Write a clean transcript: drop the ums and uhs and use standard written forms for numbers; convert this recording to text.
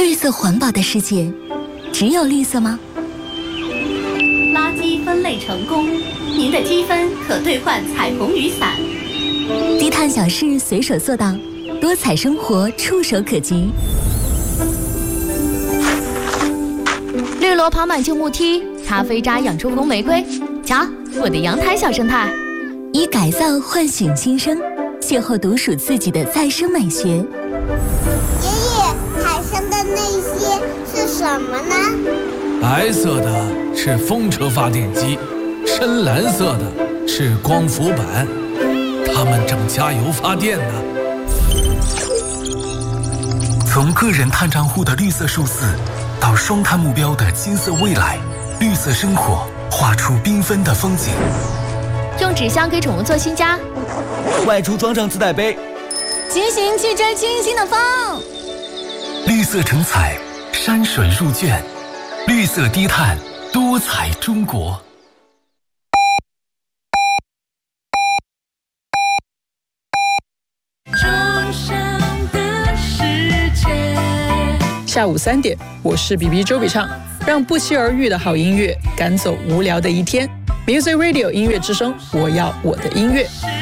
绿色环保的世界，只有绿色吗？ 垃圾分类成功，您的积分可兑换彩虹雨伞。 低碳小事随手做到，多彩生活触手可及。 绿萝跑满旧木梯，咖啡渣养出红玫瑰。瞧，我的阳台小生态。 以改造唤醒新生，邂逅独属自己的再生美学。 爷爷，海上的那些是什么呢？ 白色的是风车发电机，深蓝色的是光伏板，它们正加油发电呢。 从个人碳账户的绿色数字，到双碳目标的金色未来，绿色生活画出缤纷的风景。 用纸箱给宠物做新家， 外出装上自带杯， 骑行去追清新的风。 绿色成彩，山水入卷，绿色低碳，多彩中国。 下午3点，我是 BB 周笔畅，让不期而遇的好音乐赶走无聊的一天。Music Radio 音乐之声，我要我的音乐。